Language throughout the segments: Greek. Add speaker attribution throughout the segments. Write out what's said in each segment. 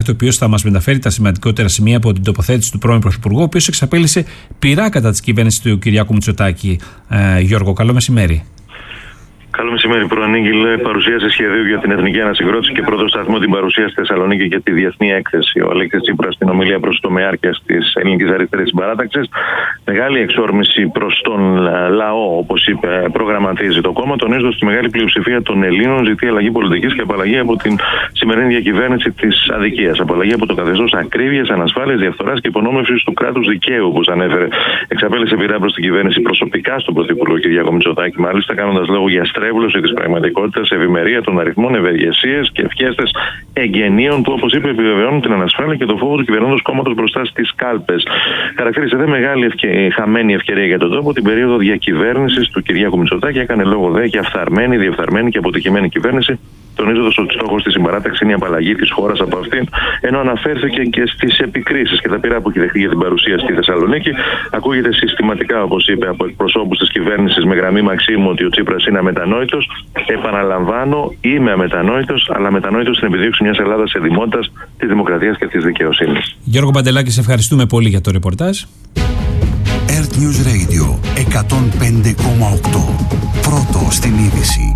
Speaker 1: ο οποίος θα μας μεταφέρει τα σημαντικότερα σημεία από την τοποθέτηση του πρώην Πρωθυπουργού, ο οποίος εξαπέλυσε πειρά κατά της κυβέρνησης του Κυριάκου Μητσοτάκη. Γιώργο, καλό μεσημέρι.
Speaker 2: Καλό μεσημέρι. Προανήγγειλε παρουσίαση σχεδίου για την εθνική ανασυγκρότηση και πρώτο σταθμό την παρουσία στη Θεσσαλονίκη για τη διεθνή έκθεση. Ο Αλέξης Τσίπρας στην ομιλία προς το τομεάρχες της Ελληνικής Αριστερής Συμπαράταξης. Μεγάλη εξόρμηση προς τον λαό, όπως είπε, προγραμματίζει το κόμμα, τονίζοντας τη μεγάλη πλειοψηφία των Ελλήνων ζητεί αλλαγή πολιτικής και απαλλαγή από την σημερινή διακυβέρνηση της αδικίας. Απαλλαγή από το καθεστώς ακρίβειας, ανασφάλειας, διαφθοράς και υπονόμευσης του κράτους δικαίου, όπως ανέφερε. Εξαπέλυσε πειρά προς την κυβέρνηση προσωπικά στον Πρωθυπουργό Κυριάκο Μητσοτάκη, μάλιστα κάνοντας λόγο για στρέβλωση της πραγματικότητας, ευημερία των αριθμών, ευεργεσίες και ευχέστες εγγενείων που, όπως είπε, επιβεβαιώνουν την ανασφάλεια και το φόβο του κυβερνώντος κόμματος μπροστά στις κάλπες. Χαρακτήρισε δε μεγάλη χαμένη ευκαιρία για τον τόπο την περίοδο διακυβέρνησης του Κυριάκου Μητσοτάκη. Έκανε λόγο δε για φθαρμένη, διεφθαρμένη και αποτυχημένη κυβέρνηση, τονίζοντας ότι στόχος της συμπαράταξης είναι η απαλλαγή της χώρας από αυτήν, ενώ αναφέρθηκε και στις επικρίσεις και τα πειρά που έχει δεχτεί για την παρουσία στη Θεσσαλονίκη. Ακούγεται συστηματικά, όπως είπε, από εκπροσώπους της κυβέρνησης με γραμμή Μαξίμου ότι ο Τσίπρας είναι αμετανόητος. Επαναλαμβάνω, είμαι αμετανόητος, αλλά αμετανόητος στην επιδίωξη μιας Ελλάδας εδημότητας, της δημοκρατίας και της δικαιοσύνης.
Speaker 1: Γιώργο Παντελάκη, σε ευχαριστούμε πολύ για το ρεπορτάζ.
Speaker 3: Earth News Radio 105,8. Πρώτο στην είδηση.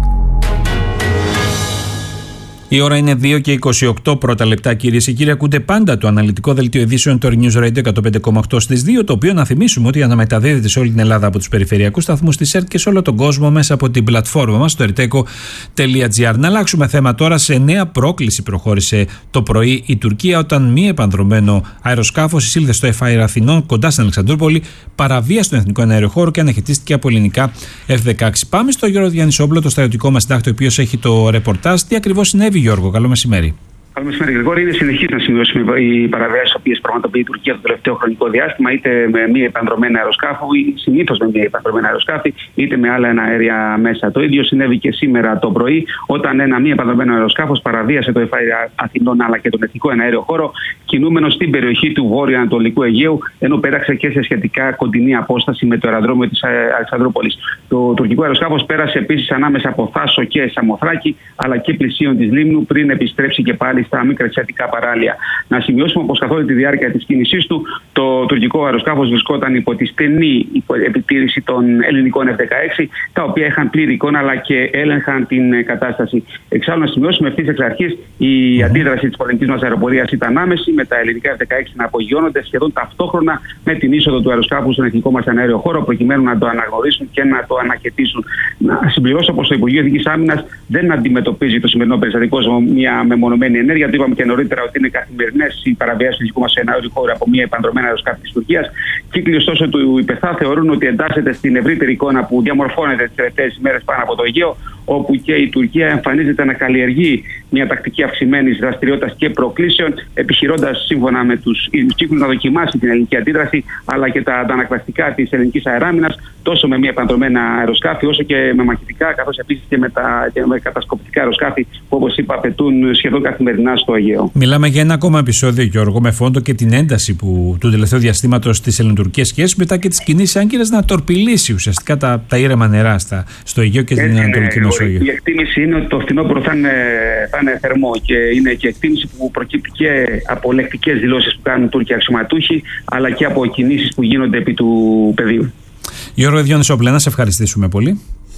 Speaker 1: Η ώρα είναι 2 και 28 πρώτα λεπτά, κυρίες και κύριοι. Ακούτε πάντα το αναλυτικό δελτίο ειδήσεων του Earth News Radio 105,8 στις 2, το οποίο να θυμίσουμε ότι αναμεταδίδεται σε όλη την Ελλάδα από τους περιφερειακούς σταθμούς της ΕΡΤ και σε όλο τον κόσμο μέσα από την πλατφόρμα μας, το erteco.gr. Να αλλάξουμε θέμα τώρα. Σε νέα πρόκληση προχώρησε το πρωί η Τουρκία, όταν μη επανδρωμένο αεροσκάφος εισήλθε στο Εφάιρ Αθηνών, κοντά στην Αλεξανδρούπολη, παραβίασε τον εθνικό αεροχώρο και αναχαιτίστηκε από ελληνικά F-16. Πάμε στο Γιώργο Διαννησόπουλο, το στρατιωτικό μας συντάκτη, ο οποίος έχει το ρεπορτάζ. Τι ακριβώς συνέβη, Γιώργο? Καλό μεσημέρι.
Speaker 4: Καλό μεσημέρι, Γρηγόρη. Είναι συνεχής να σημειώσουμε οι παραβιάσεις που πραγματοποιεί η Τουρκία το τελευταίο χρονικό διάστημα, είτε με μη επανδρομένα αεροσκάφη, ή συνήθως με μη επανδρομένα αεροσκάφη, είτε με άλλα αέρια μέσα. Το ίδιο συνέβη και σήμερα το πρωί, όταν ένα μη επανδρομένο αεροσκάφος παραβίασε το Εφάιρ Αθηνών αλλά και τον εθνικό εναέριο χώρο, κινούμενο στην περιοχή του βορειοανατολικού Αιγαίου, ενώ πέραξε και σε σχετικά κοντινή απόσταση με το αεροδρόμιο της Αλεξανδρούπολης. Το τουρκικό αεροσκάφος πέρασε επίσης ανάμεσα από Θάσο και Σαμοθράκη, αλλά και πλησίων της Λίμνου, πριν επιστρέψει και πάλι στα μικρασιατικά παράλια. Να σημειώσουμε πως καθ' όλη τη διάρκεια της κίνησής του, το τουρκικό αεροσκάφος βρισκόταν υπό τη στενή επιτήρηση των ελληνικών F-16, τα οποία είχαν πλήρη εικόνα αλλά και έλεγχαν την κατάσταση. Εξάλλου, να σημειώσουμε ευθύς εξ αρχής η αντίδραση της πολιτικής μας αεροπορίας ήταν άμεση, με τα ελληνικά F-16 να απογειώνονται σχεδόν ταυτόχρονα με την είσοδο του αεροσκάφου στον εθνικό μας αέριο χώρο, προκειμένου να το αναγνωρίσουν και να το αναχαιτήσουν. Να συμπληρώσω πως το Υπουργείο Εθνικής Άμυνας δεν αντιμετωπίζει το σημερινό περιστατικό ως μια μεμονωμένη ενέργεια. Το είπαμε και νωρίτερα ότι είναι καθημερινές οι παραβιάσεις του δικού μας αέριου χώρου από μια επανδρομένα αεροσκάφη της Τουρκίας. Κύκλοι ωστόσο του ΙΠΕΘΑ θεωρούν ότι εντάσσεται στην ευρύτερη εικόνα που διαμορφώνεται τις τελευταίες ημέρες πάνω από το Αιγαίο, όπου και η Τουρκία εμφανίζεται να καλλιεργεί μια τακτική αυξημένης δραστηριότητας και προκλήσεων, επιχειρώντας σύμφωνα με τους κύκλους να δοκιμάσει την ελληνική αντίδραση, αλλά και τα αντανακλαστικά της ελληνικής αεράμινας, τόσο με μια επανδρομένα αεροσκάφη, όσο και με μαχητικά, καθώς επίσης και με κατασκοπτικά αεροσκάφη, που, όπως είπα, απαιτούν σχεδόν καθημερινά στο Αιγαίο.
Speaker 1: Μιλάμε για ένα ακόμα επεισόδιο, Γιώργο, με φόντο και την ένταση του τελευταίου διαστήματος στις ελληνοτουρκικές σχέσεις, μετά και τις κινήσεις Άγκυρας να τορπιλήσει ουσιαστικά τα ήρεμα νερά στο Αιγαίο και την Ανατολική Μεσόγειο.
Speaker 4: Η εκτίμηση είναι ότι το φθινόπωρο θα είναι θερμό, και είναι και εκτίμηση που προκύπτει και από λεκτικές δηλώσεις που κάνουν Τούρκοι αξιωματούχοι, αλλά και από κινήσεις που γίνονται επί του πεδίου.
Speaker 1: Γιώργο Διαννησόπουλε, να σε ευχαριστήσουμε πολύ.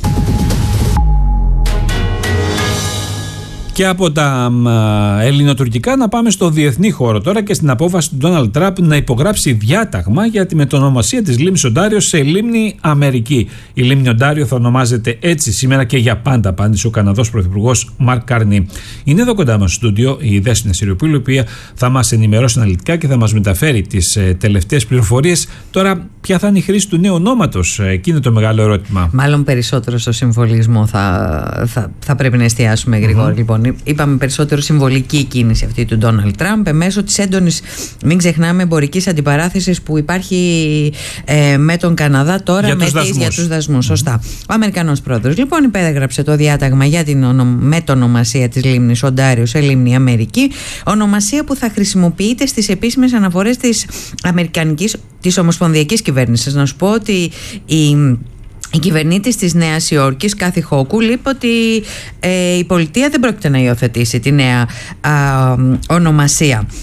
Speaker 1: Και από τα ελληνοτουρκικά να πάμε στο διεθνή χώρο τώρα και στην απόφαση του Ντόναλντ Τραμπ να υπογράψει διάταγμα για τη μετονομασία της λίμνης Οντάριο σε λίμνη Αμερική. Η λίμνη Οντάριο θα ονομάζεται έτσι σήμερα και για πάντα, απάντησε ο Καναδός Πρωθυπουργός Μαρκ Καρνί. Είναι εδώ κοντά μας στο στούντιο η Δέσποινα Σιριοπούλου, η οποία θα μας ενημερώσει αναλυτικά και θα μας μεταφέρει τις τελευταίες πληροφορίες. Τώρα, ποια θα είναι η χρήση του νέου ονόματος? Εκεί είναι το μεγάλο ερώτημα.
Speaker 5: Μάλλον περισσότερο στο συμβολισμό θα πρέπει να εστιάσουμε, Γρηγόρη. Λοιπόν, είπαμε περισσότερο συμβολική κίνηση αυτή του Ντόναλντ Τραμπ μέσω της έντονης, μην ξεχνάμε, εμπορικής αντιπαράθεσης που υπάρχει με τον Καναδά τώρα για τους δασμούς. Σωστά. Ο Αμερικανός πρόεδρος λοιπόν υπέγραψε το διάταγμα για την μετονομασία της λίμνης Οντάριο σε λίμνη Αμερική, ονομασία που θα χρησιμοποιείται στις επίσημες αναφορές της ομοσπονδιακής κυβέρνησης. Να σου πω ότι η κυβερνήτης της Νέας Υόρκης, Κάθι Χόκουλ, είπε ότι η πολιτεία δεν πρόκειται να υιοθετήσει τη νέα ονομασία.